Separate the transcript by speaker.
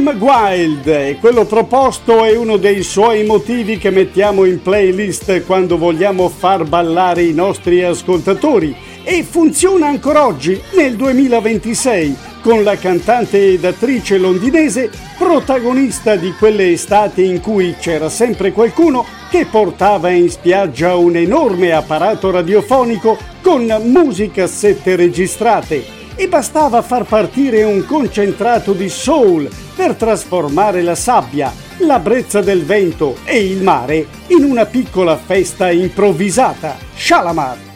Speaker 1: Kim Wilde, e quello proposto è uno dei suoi motivi che mettiamo in playlist quando vogliamo far ballare i nostri ascoltatori, e funziona ancora oggi nel 2026 con la cantante ed attrice londinese protagonista di quelle estati in cui c'era sempre qualcuno che portava in spiaggia un enorme apparato radiofonico con musicassette registrate, e bastava far partire un concentrato di soul per trasformare la sabbia, la brezza del vento e il mare in una piccola festa improvvisata. Shalamar!